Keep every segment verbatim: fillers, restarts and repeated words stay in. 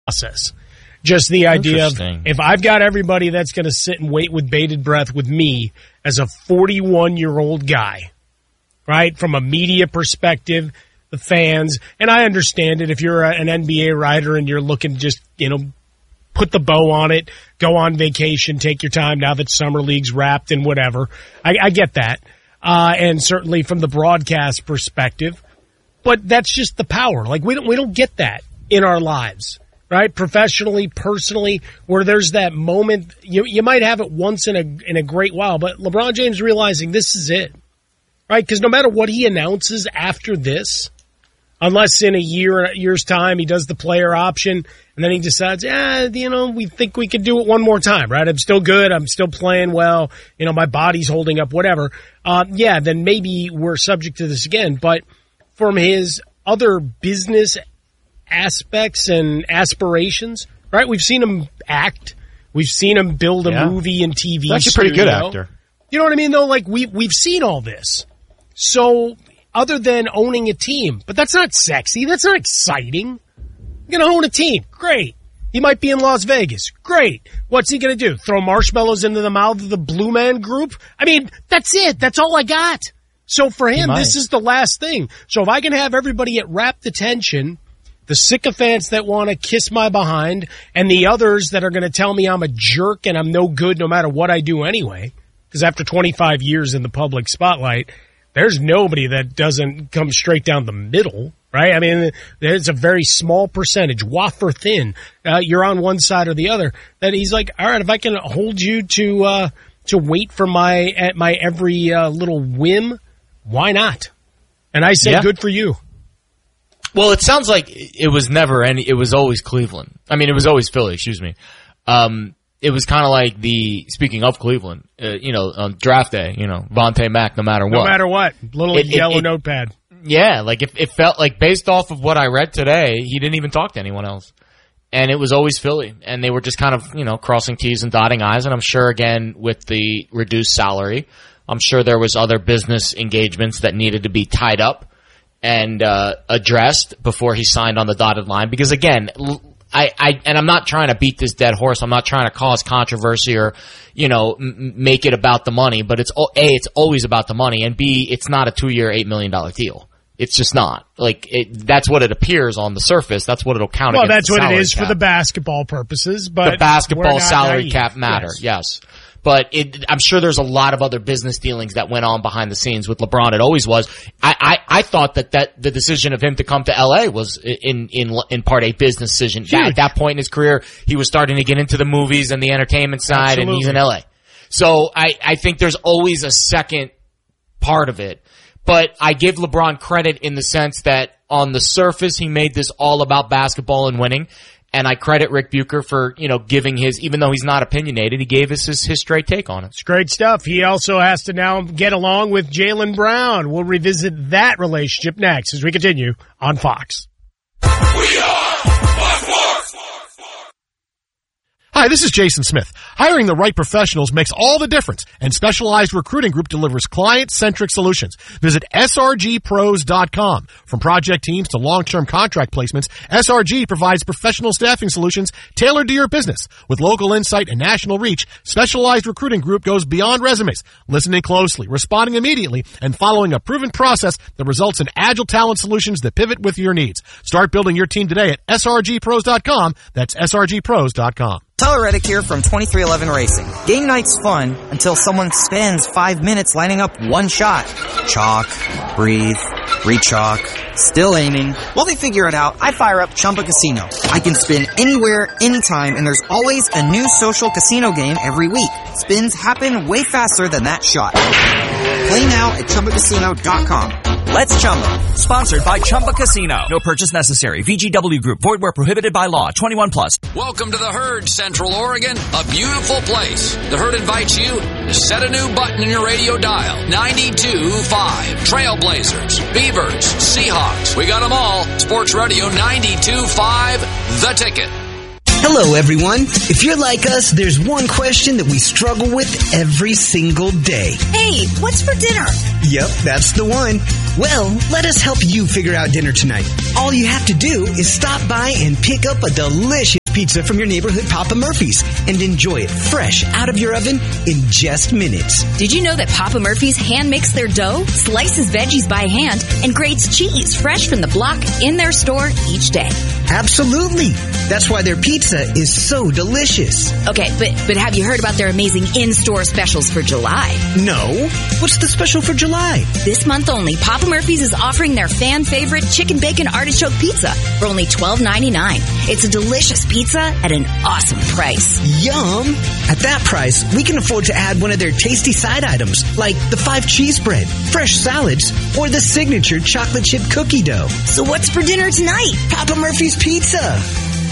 process. Just the idea of if I've got everybody that's going to sit and wait with bated breath with me as a forty-one-year-old guy, right, from a media perspective, the fans, and I understand it if you're an N B A writer and you're looking to just, you know, put the bow on it, go on vacation, take your time now that summer league's wrapped and whatever. I, I get that. Uh, and certainly from the broadcast perspective, but that's just the power. Like we don't, we don't get that in our lives. Right, professionally, personally, where there's that moment, you you might have it once in a in a great while, but LeBron James realizing this is it, right? Because no matter what he announces after this, unless in a year a year's time he does the player option and then he decides, yeah, you know, we think we could do it one more time, right? I'm still good, I'm still playing well, you know, my body's holding up, whatever. Uh, yeah, then maybe we're subject to this again. But from his other business aspects and aspirations, right? We've seen him act. We've seen him build a yeah. movie and T V He's actually a pretty good actor. You know what I mean, though? Like, we, we've seen all this. So, other than owning a team, but that's not sexy. That's not exciting. You're going to own a team. Great. He might be in Las Vegas. Great. What's he going to do? Throw marshmallows into the mouth of the Blue Man Group? I mean, that's it. That's all I got. So, for him, this is the last thing. So, if I can have everybody at rapt attention, the sycophants that want to kiss my behind, and the others that are going to tell me I'm a jerk and I'm no good no matter what I do anyway, because after twenty-five years in the public spotlight, there's nobody that doesn't come straight down the middle, right? I mean, there's a very small percentage, wafer thin. Uh, you're on one side or the other. That he's like, all right, if I can hold you to uh, to wait for my at my every uh, little whim, why not? And I say, yeah. Good for you. Well, it sounds like it was never any, it was always Cleveland. I mean, it was always Philly, excuse me. Um, it was kind of like the, speaking of Cleveland, uh, you know, on draft day, you know, Vontae Mack, no matter what. No matter what. Little it, yellow it, it, notepad. Yeah, like if it felt like based off of what I read today, he didn't even talk to anyone else. And it was always Philly. And they were just kind of, you know, crossing T's and dotting I's. And I'm sure, again, with the reduced salary, I'm sure there was other business engagements that needed to be tied up and uh addressed before he signed on the dotted line. Because again, I, I and I'm not trying to beat this dead horse. I'm not trying to cause controversy or, you know, m- make it about the money. But it's A, it's always about the money, and B, it's not a two-year, eight million dollars deal. It's just not. Like, it, that's what it appears on the surface. That's what it'll count well, against the salary cap. Well, that's what it is for the basketball purposes. But the basketball salary naive. cap matter, yes. yes. But it, I'm sure there's a lot of other business dealings that went on behind the scenes with LeBron. It always was. I, I, I thought that, that the decision of him to come to L A was in, in, in part a business decision. Huge. At that point in his career, he was starting to get into the movies and the entertainment side, Absolutely. and he's in L A. So I, I think there's always a second part of it. But I give LeBron credit in the sense that on the surface, he made this all about basketball and winning. And I credit Rick Bucher for, you know, giving his, even though he's not opinionated, he gave us his, his straight take on it. It's great stuff. He also has to now get along with Jaylen Brown. We'll revisit that relationship next as we continue on Fox. We are Fox Sports. Hi, this is Jason Smith. Hiring the right professionals makes all the difference, and Specialized Recruiting Group delivers client-centric solutions. Visit S R G pros dot com. From project teams to long-term contract placements, S R G provides professional staffing solutions tailored to your business. With local insight and national reach, Specialized Recruiting Group goes beyond resumes, listening closely, responding immediately, and following a proven process that results in agile talent solutions that pivot with your needs. Start building your team today at S R G pros dot com. That's S R G pros dot com. Tyler Reddick here from twenty-three eleven Racing. Game night's fun until someone spends five minutes lining up one shot. Chalk, breathe, re-chalk, still aiming. While they figure it out, I fire up Chumba Casino. I can spin anywhere, anytime, and there's always a new social casino game every week. Spins happen way faster than that shot. Play now at Chumba Casino dot com. Let's Chumba. Sponsored by Chumba Casino. No purchase necessary. V G W Group. Void where prohibited by law. twenty-one plus. Welcome to the Herd, Central Oregon. A beautiful place. The Herd invites you to set a new button in your radio dial. ninety-two point five. Trailblazers, Beavers, Seahawks. We got them all. Sports Radio ninety-two point five. The Ticket. Hello, everyone. If you're like us, there's one question that we struggle with every single day. Hey, what's for dinner? Yep, that's the one. Well, let us help you figure out dinner tonight. All you have to do is stop by and pick up a delicious pizza from your neighborhood Papa Murphy's and enjoy it fresh out of your oven in just minutes. Did you know that Papa Murphy's hand makes their dough, slices veggies by hand, and grates cheese fresh from the block in their store each day? Absolutely. That's why their pizza is so delicious. Okay, but, but have you heard about their amazing in-store specials for July? No. What's the special for July? This month only, Papa Murphy's is offering their fan favorite chicken bacon artichoke pizza for only twelve ninety-nine. It's a delicious pizza at an awesome price. Yum! At that price, we can afford to add one of their tasty side items, like the five cheese bread, fresh salads, or the signature chocolate chip cookie dough. So what's for dinner tonight? Papa Murphy's Pizza.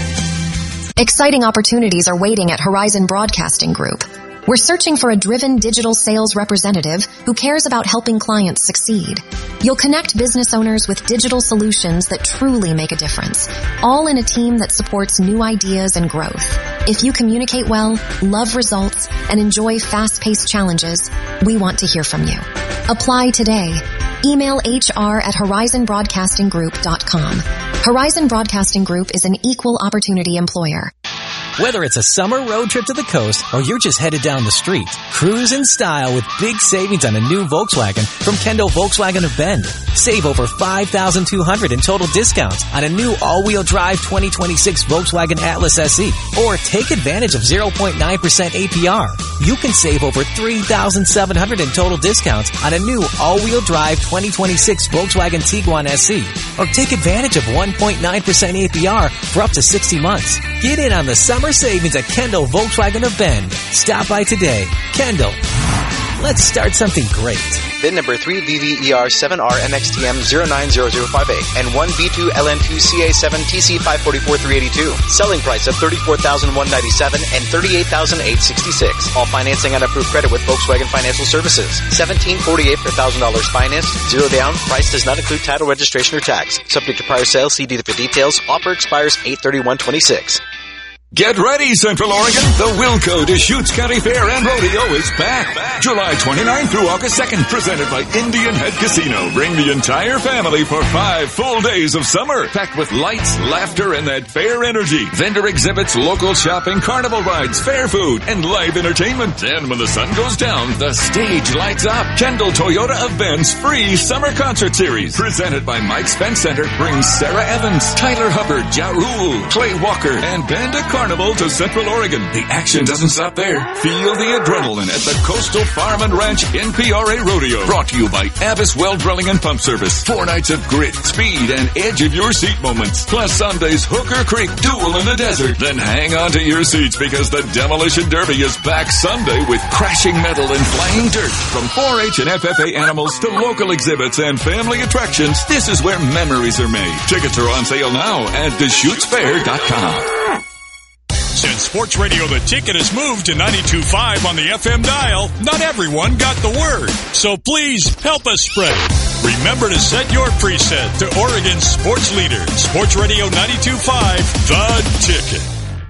Exciting opportunities are waiting at Horizon Broadcasting Group. We're searching for a driven digital sales representative who cares about helping clients succeed. You'll connect business owners with digital solutions that truly make a difference, all in a team that supports new ideas and growth. If you communicate well, love results, and enjoy fast-paced challenges, we want to hear from you. Apply today. Email H R at horizon broadcasting group dot com. Horizon Broadcasting Group is an equal opportunity employer. Whether it's a summer road trip to the coast or you're just headed down the street, cruise in style with big savings on a new Volkswagen from Kendall Volkswagen of Bend. Save over five thousand two hundred dollars in total discounts on a new all-wheel drive twenty twenty-six Volkswagen Atlas S E. Or take advantage of zero point nine percent A P R. You can save over three thousand seven hundred dollars in total discounts on a new all-wheel drive twenty twenty-six Volkswagen Tiguan S E. Or take advantage of one point nine percent A P R for up to sixty months. Get in on the summer savings at Kendall Volkswagen of Bend. Stop by today. Kendall. Let's start something great. V I N number three V V E R seven R M X T M zero nine zero zero five eight and one B two L N two C A seven T C five four four three eighty-two. Selling price of thirty-four thousand one hundred ninety-seven dollars and thirty-eight thousand eight hundred sixty-six dollars. All financing on approved credit with Volkswagen Financial Services. seventeen forty-eight per one thousand dollars financed. Zero down. Price does not include title, registration, or tax. Subject to prior sale. See dealer for details. Offer expires eight thirty-one twenty-six. Get ready, Central Oregon. The Wilco Deschutes County Fair and Rodeo is back. July twenty-ninth through August second, presented by Indian Head Casino. Bring the entire family for five full days of summer, packed with lights, laughter, and that fair energy. Vendor exhibits, local shopping, carnival rides, fair food, and live entertainment. And when the sun goes down, the stage lights up. Kendall Toyota of Bend's free summer concert series, presented by Mike Spence Center, brings Sarah Evans, Tyler Hubbard, Ja Rule, Clay Walker, and Band of Carnival to Central Oregon. The action doesn't stop there. Feel the adrenaline at the Coastal Farm and Ranch N P R A Rodeo. Brought to you by Abbas Well Drilling and Pump Service. Four nights of grit, speed, and edge of your seat moments. Plus Sunday's Hooker Creek Duel in the Desert. Then hang on to your seats because the Demolition Derby is back Sunday with crashing metal and flying dirt. From four H and F F A animals to local exhibits and family attractions, this is where memories are made. Tickets are on sale now at Deschutes Fair dot com. Since Sports Radio The Ticket has moved to ninety-two point five on the F M dial, not everyone got the word. So please help us spread it. Remember to set your preset to Oregon's sports leader, Sports Radio ninety-two point five, The Ticket.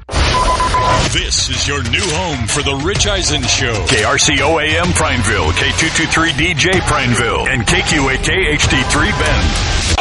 This is your new home for the Rich Eisen Show. K R C O A M Prineville, K two two three D J Prineville, and K Q A K H D three Bend.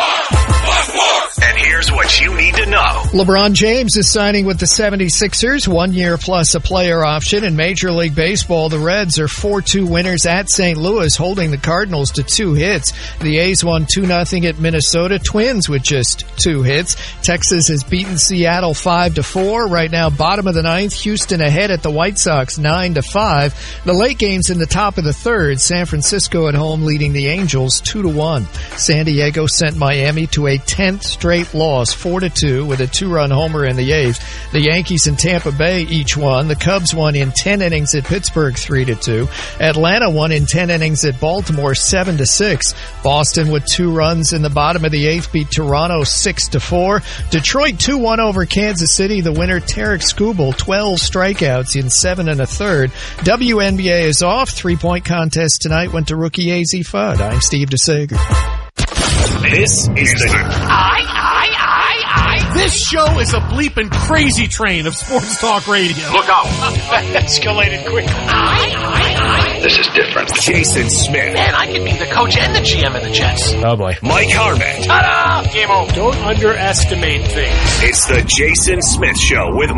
And here's what you need to know. LeBron James is signing with the seventy-sixers, one year plus a player option. In Major League Baseball, the Reds are four two winners at Saint Louis, holding the Cardinals to two hits. The A's won two nothing at Minnesota Twins with just two hits. Texas has beaten Seattle five to four. Right now, bottom of the ninth, Houston ahead at the White Sox nine to five. The late game's in the top of the third. San Francisco at home leading the Angels two to one. San Diego sent Miami to a tenth straight loss, four to two, with a two-run homer in the eighth. The Yankees and Tampa Bay each won. The Cubs won in ten innings at Pittsburgh, three to two. Atlanta won in ten innings at Baltimore, seven to six. Boston, with two runs in the bottom of the eighth, beat Toronto six to four. Detroit two one over Kansas City. The winner, Tarek Skubal, twelve strikeouts in seven and a third. W N B A is off. Three-point contest tonight went to rookie A Z Fudd. I'm Steve DeSager. This is the I, I, I, I. This show is a bleeping crazy train of sports talk radio. Look out. Escalated quickly. I, I, I. This is different. Jason Smith. Man, I could be the coach and the G M of the Jets. Oh boy. Mike Harmon. Ta-da! Game over. Don't underestimate things. It's the Jason Smith Show with